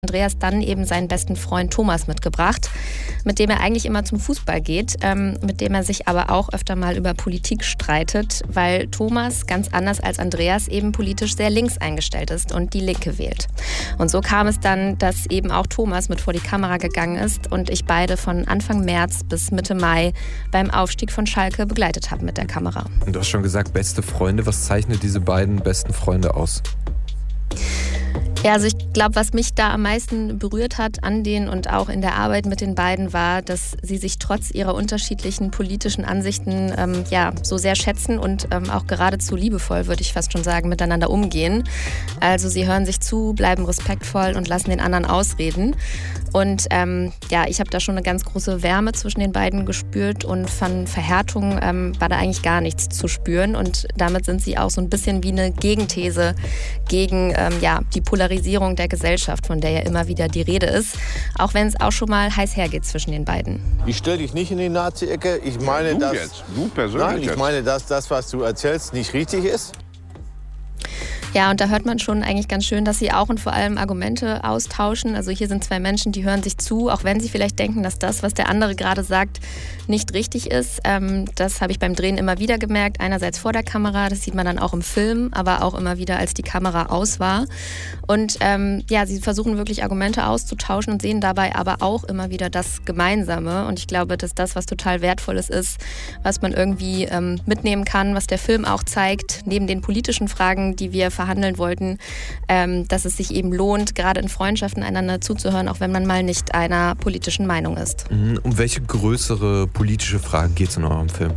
Andreas dann eben seinen besten Freund Thomas mitgebracht, mit dem er eigentlich immer zum Fußball geht, mit dem er sich aber auch öfter mal über Politik streitet, weil Thomas ganz anders als Andreas eben politisch sehr links eingestellt ist und die Linke wählt. Und so kam es dann, dass eben auch Thomas mit vor die Kamera gegangen ist und ich beide von Anfang März bis Mitte Mai beim Aufstieg von Schalke begleitet habe mit der Kamera. Und du hast schon gesagt, beste Freunde. Was zeichnet diese beiden besten Freunde aus? Ja, also ich glaube, was mich da am meisten berührt hat an denen und auch in der Arbeit mit den beiden war, dass sie sich trotz ihrer unterschiedlichen politischen Ansichten so sehr schätzen und auch geradezu liebevoll, würde ich fast schon sagen, miteinander umgehen. Also sie hören sich zu, bleiben respektvoll und lassen den anderen ausreden. Und ich habe da schon eine ganz große Wärme zwischen den beiden gespürt und von Verhärtung war da eigentlich gar nichts zu spüren. Und damit sind sie auch so ein bisschen wie eine Gegenthese gegen die Polarisierung der Gesellschaft, von der ja immer wieder die Rede ist. Auch wenn es auch schon mal heiß hergeht zwischen den beiden. Ich stelle dich nicht in die Nazi-Ecke. Ich meine, Du persönlich nein, ich meine, dass das, was du erzählst, nicht richtig ist. Ja, und da hört man schon eigentlich ganz schön, dass sie auch und vor allem Argumente austauschen. Also hier sind zwei Menschen, die hören sich zu, auch wenn sie vielleicht denken, dass das, was der andere gerade sagt, nicht richtig ist. Das habe ich beim Drehen immer wieder gemerkt. Einerseits vor der Kamera, das sieht man dann auch im Film, aber auch immer wieder, als die Kamera aus war. Und sie versuchen wirklich Argumente auszutauschen und sehen dabei aber auch immer wieder das Gemeinsame. Und ich glaube, dass das, was total Wertvolles ist, was man irgendwie mitnehmen kann, was der Film auch zeigt, neben den politischen Fragen, die wir verhandeln wollten, dass es sich eben lohnt, gerade in Freundschaften einander zuzuhören, auch wenn man mal nicht einer politischen Meinung ist. Um welche größere politische Frage geht es in eurem Film?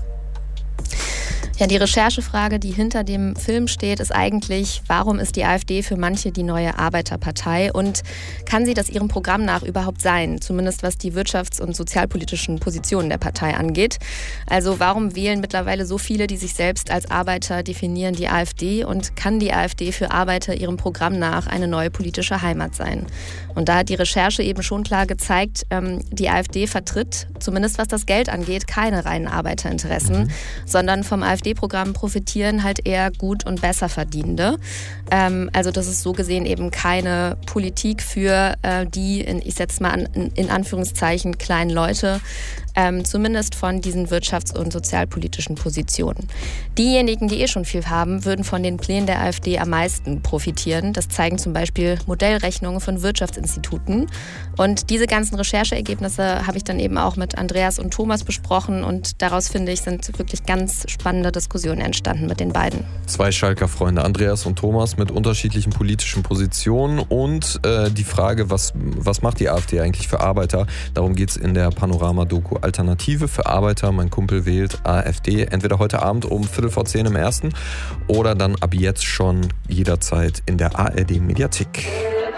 Ja, die Recherchefrage, die hinter dem Film steht, ist eigentlich, warum ist die AfD für manche die neue Arbeiterpartei und kann sie das ihrem Programm nach überhaupt sein, zumindest was die wirtschafts- und sozialpolitischen Positionen der Partei angeht. Also warum wählen mittlerweile so viele, die sich selbst als Arbeiter definieren, die AfD und kann die AfD für Arbeiter ihrem Programm nach eine neue politische Heimat sein? Und da hat die Recherche eben schon klar gezeigt, die AfD vertritt, zumindest was das Geld angeht, keine reinen Arbeiterinteressen, sondern vom AfD-Programm profitieren halt eher gut und besser Verdienende. Also das ist so gesehen eben keine Politik für die, ich setze es mal in Anführungszeichen, kleinen Leute, zumindest von diesen wirtschafts- und sozialpolitischen Positionen. Diejenigen, die schon viel haben, würden von den Plänen der AfD am meisten profitieren. Das zeigen zum Beispiel Modellrechnungen von Wirtschaftsinstituten. Und diese ganzen Rechercheergebnisse habe ich dann eben auch mit Andreas und Thomas besprochen und daraus, finde ich, sind wirklich ganz spannende Diskussionen entstanden mit den beiden. Zwei Schalker Freunde, Andreas und Thomas, mit unterschiedlichen politischen Positionen und die Frage, was macht die AfD eigentlich für Arbeiter? Darum geht es in der Panorama-Doku Alternative für Arbeiter. Mein Kumpel wählt AfD. Entweder heute Abend um 9:45 im Ersten oder dann ab jetzt schon jederzeit in der ARD-Mediathek.